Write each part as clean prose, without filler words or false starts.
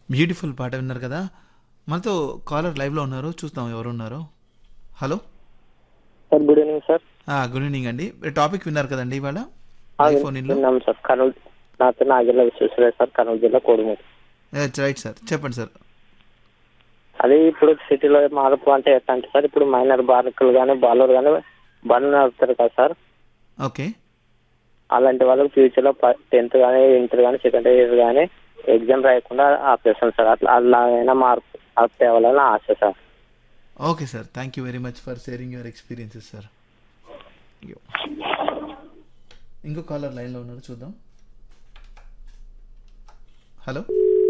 Beautiful పాట విన్నారు కదా! మనతో కాలర్ లైవ్‌లో ఉన్నారు. చూద్దాం ఎవరున్నారో. Hello! Sir good evening sir. Good evening అండి. టాపిక్ విన్నారు కదండీ ఇవాళ లైవ్ ఫోన్ ఇన్‌లో. విన్నాం సార్. కర్నూలు నా పేరు నాగెల్ల విశ్వేశ్వరయ్య సార్, కర్నూలు జిల్లా కోడుమూరు. Right sir. చెప్పండి సార్. అది ఇప్పుడు సిటీలో మార్పు అంటే ఎట్లా అంటే సార్, ఇప్పుడు మైనర్ బాలికలు కానీ బాలురు కానీ బండ్లు నడుపుతారు కదా సార్. ఓకే. అలాంటి వాళ్ళకి ఫ్యూచర్లో 10th కానీ ఇంటర్ కానీ సెకండ్ ఇయర్ కానీ ఎగ్జామ్ రాయకుండా ఆపేస్తాం సార్. అట్లా అలాగైనా మార్పు తేవాలని ఆశ sir. Okay sir. Thank you very much for sharing your experiences sir. ఇంకో కాలర్ లైన్‌లో ఉన్నారు చూద్దాం. Hello!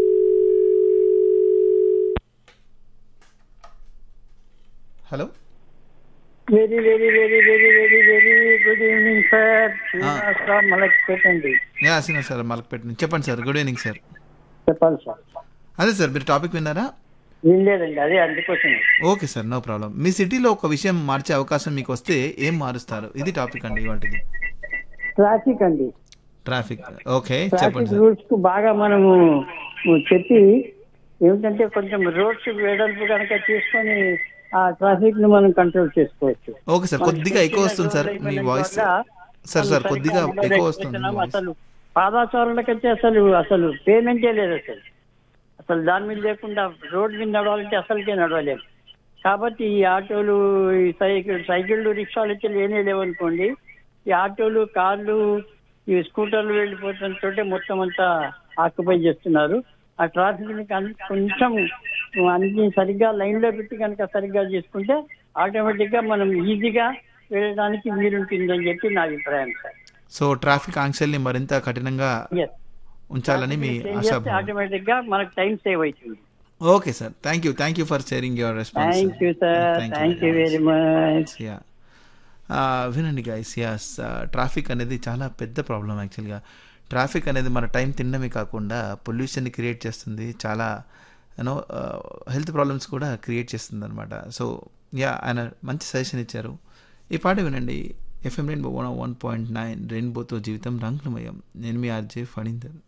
Hello! Very very very very very very good evening sir. Srinivasarao Malakpet అండి. శ్రీనివాస్ సార్ మలక్పేట నుంచి. చెప్పండి సార్. Good evening sir. చెప్పాలి సార్. అదే సార్ మీరు టాపిక్ విన్నారా? వినలేదండి, అదే అందుకోసం. Okay sir, no problem. మీ సిటీలో ఒక విషయం మార్చే అవకాశం మీకు వస్తే ఏం మారుస్తారు? ఇది టాపిక్ అండి ఇవాళది. ట్రాఫిక్ అండి. ట్రాఫిక్. ఓకే, చెప్పండి ట్రాఫిక్ సార్. రూల్స్ కు బాగా మనము చెప్పి ఏమిటంటే కొంచెం రోడ్స్ వెడల్పు కనుక తీసుకొని ఆ ట్రాఫిక్ ను మనం కంట్రోల్ చేసుకోవచ్చు. ఓకే సార్, కొద్దిగా ఎక్కువ వస్తుంది సార్ మీ వాయిస్. సార్ కొద్దిగా ఎక్కువ వస్తుంది మీ వాయిస్. అసలు పాదాచారులకైతే అసలు అసలు పేమెంటే లేదు అసలు. అసలు దాని మీద లేకుండా రోడ్ మీద నడవాలంటే అసలుకే నడవలేము. కాబట్టి ఈ ఆటోలు, ఈ సైకిళ్ళు రిక్షాలు అయితే లేనే లేవనుకోండి. ఈ ఆటోలు, కార్లు, ఈ స్కూటర్లు వెళ్ళిపోతుంటే మొత్తం అంతా ఆక్యుపై చేస్తున్నారు. ఆ ట్రాఫిక్ ని కొంచెం అన్ని సరిగ్గా లైన్ లో పెట్టి కనుక సరిగ్గా చేసుకుంటే ఆటోమేటిక్ గా మనం ఈజీగా వెళ్ళడానికి వీలుంటుందని చెప్పి నా అభిప్రాయం సార్. సో ట్రాఫిక్ ఆంక్షల్ని మరింత కఠినంగా ఉంచాలని మీ ఆశాభావం. ఆటోమేటిక్ గా మనకు టైం సేవ్ అవుతుంది. Okay sir, thank you for sharing your response. Thank you sir, thank you very much. వినండి గైస్, ట్రాఫిక్ అనేది చాలా పెద్ద ప్రాబ్లం యాక్చువల్గా. ట్రాఫిక్ అనేది మన టైం తినడమే కాకుండా పొల్యూషన్ని క్రియేట్ చేస్తుంది, చాలా హెల్త్ ప్రాబ్లమ్స్ కూడా క్రియేట్ చేస్తుంది అనమాట. సో ఆయన మంచి సజెషన్ ఇచ్చారు. ఈ పాట వినండి. FM రెయిన్బో 101.9 రెయిన్బోతో జీవితం రంగులమయం. నేను మీ ఆర్జే ఫణీందర్.